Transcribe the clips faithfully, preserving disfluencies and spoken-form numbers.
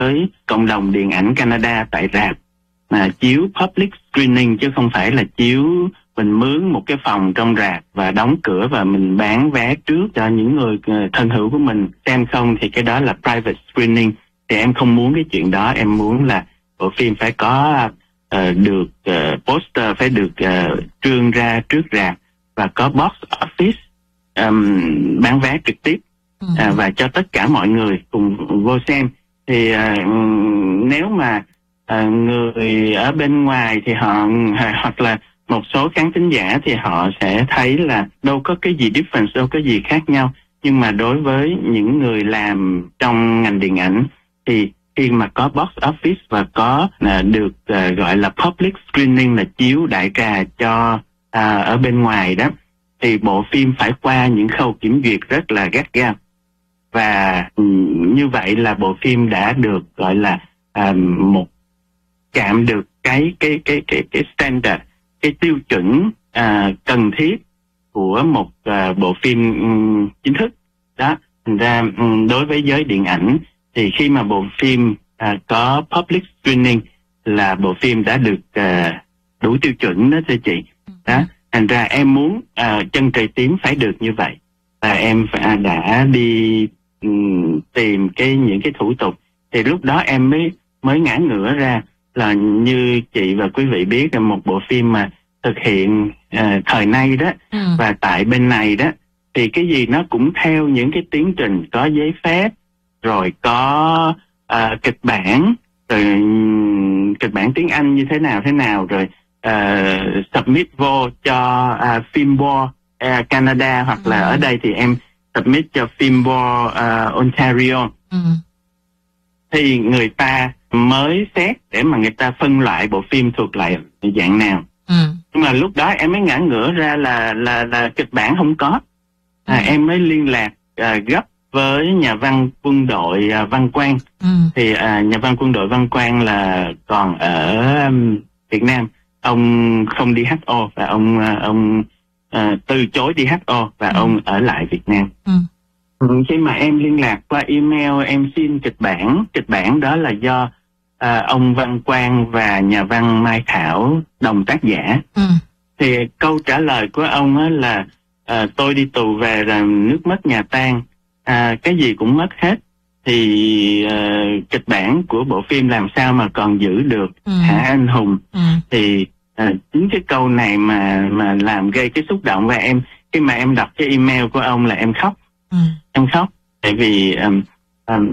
với cộng đồng điện ảnh Canada tại rạp, mà chiếu public screening chứ không phải là chiếu mình mướn một cái phòng trong rạp và đóng cửa và mình bán vé trước cho những người thân hữu của mình xem không, thì cái đó là private screening. Thì em không muốn cái chuyện đó, em muốn là bộ phim phải có uh, được uh, poster, phải được uh, trương ra trước rạp và có box office um, bán vé trực tiếp uh, và cho tất cả mọi người cùng vô xem. Thì uh, nếu mà uh, người ở bên ngoài thì họ hoặc là một số khán thính giả thì họ sẽ thấy là đâu có cái gì difference, đâu có gì khác nhau. Nhưng mà đối với những người làm trong ngành điện ảnh thì khi mà có box office và có uh, được uh, gọi là public screening, là chiếu đại trà cho uh, ở bên ngoài đó, thì bộ phim phải qua những khâu kiểm duyệt rất là gắt gao. Và um, như vậy là bộ phim đã được gọi là uh, một chạm được cái cái cái cái cái standard, cái tiêu chuẩn uh, cần thiết của một uh, bộ phim um, chính thức đó. Thành ra um, đối với giới điện ảnh thì khi mà bộ phim uh, có public screening là bộ phim đã được uh, đủ tiêu chuẩn đó thưa chị. Đó, thành ra em muốn uh, Chân Trời Tím phải được như vậy, và em phải, uh, đã đi um, tìm cái những cái thủ tục. Thì lúc đó em mới mới ngã ngửa ra là như chị và quý vị biết là một bộ phim mà thực hiện uh, thời nay đó, ừ. và tại bên này đó thì cái gì nó cũng theo những cái tiến trình, có giấy phép, rồi có uh, kịch bản, rồi um, kịch bản tiếng Anh như thế nào thế nào, rồi uh, submit vô cho uh, Film Board uh, Canada, hoặc ừ. là ở đây thì em submit cho Film Board uh, Ontario, ừ. thì người ta mới xét để mà người ta phân loại bộ phim thuộc lại dạng nào. Ừ. Nhưng mà lúc đó em mới ngã ngửa ra là là là kịch bản không có. À, ừ. Em mới liên lạc à, gấp với nhà văn quân đội à, Văn Quang. Ừ. Thì à, nhà văn quân đội Văn Quang là còn ở um, Việt Nam, ông không đi hát o và ông ông à, từ chối đi hát o và ừ. ông ở lại Việt Nam. Ừ. Khi mà em liên lạc qua email, em xin kịch bản, kịch bản đó là do à, ông Văn Quang và nhà văn Mai Thảo đồng tác giả. Ừ. Thì câu trả lời của ông á là à, tôi đi tù về là nước mất nhà tan, à, cái gì cũng mất hết, thì à, kịch bản của bộ phim làm sao mà còn giữ được ừ. hả anh Hùng? Ừ. Thì à, chính cái câu này mà mà làm gây cái xúc động, và em khi mà em đọc cái email của ông là em khóc. Ừ. Em khóc tại vì um, um,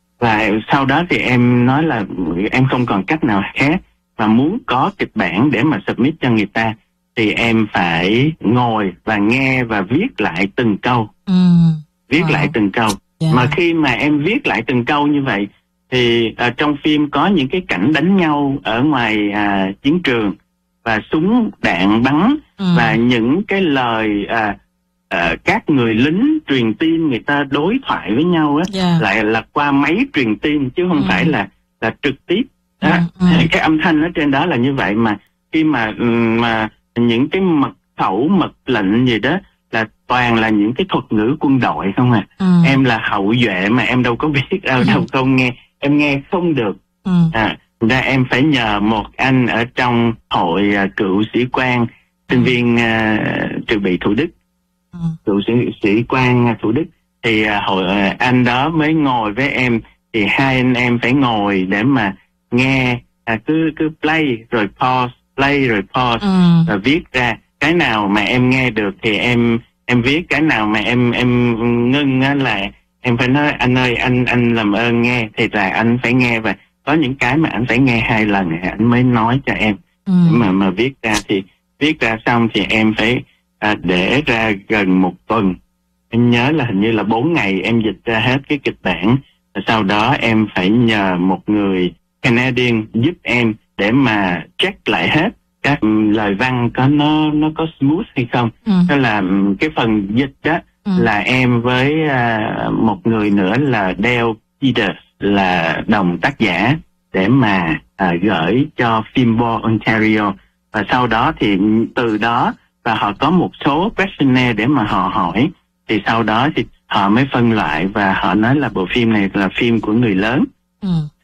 và sau đó thì em nói là em không còn cách nào khác, và muốn có kịch bản để mà submit cho người ta thì em phải ngồi và nghe và viết lại từng câu. Ừ. Viết wow. lại từng câu. Yeah. Mà khi mà em viết lại từng câu như vậy thì uh, trong phim có những cái cảnh đánh nhau ở ngoài uh, chiến trường và súng đạn bắn, ừ. và những cái lời uh, uh, các người lính truyền tin, người ta đối thoại với nhau á, yeah. lại là qua máy truyền tin chứ không ừ. phải là là trực tiếp. Đó. Ừ. Ừ. Cái âm thanh ở trên đó là như vậy, mà khi mà mà những cái mật khẩu, mật lệnh gì đó là toàn là những cái thuật ngữ quân đội không à. Ừ. Em là hậu duệ mà em đâu có biết đâu, đâu không nghe, em nghe không được. Ừ. À, ra em phải nhờ một anh ở trong hội uh, cựu sĩ quan sinh viên uh, Trừ Bị Thủ Đức, ừ. cựu sĩ, sĩ quan Thủ Đức, thì uh, hội uh, anh đó mới ngồi với em, thì hai anh em phải ngồi để mà nghe, uh, cứ cứ play rồi pause, play rồi pause, ừ. và viết ra cái nào mà em nghe được thì em em viết, cái nào mà em em ngưng á là em phải nói anh ơi, anh anh làm ơn nghe, thì là anh phải nghe, và có những cái mà anh phải nghe hai lần anh mới nói cho em. Ừ. mà mà viết ra thì viết ra xong thì em phải à, để ra gần một tuần, em nhớ là hình như là bốn ngày em dịch ra hết cái kịch bản, và sau đó em phải nhờ một người Canadian giúp em để mà check lại hết các lời văn có nó nó có smooth hay không. Ừ. Đó là cái phần dịch đó, ừ. là em với uh, một người nữa là Dale Peters là đồng tác giả để mà uh, gửi cho Film Board Ontario, và sau đó thì từ đó và họ có một số questionnaire để mà họ hỏi, thì sau đó thì họ mới phân loại và họ nói là bộ phim này là phim của người lớn. Ừ.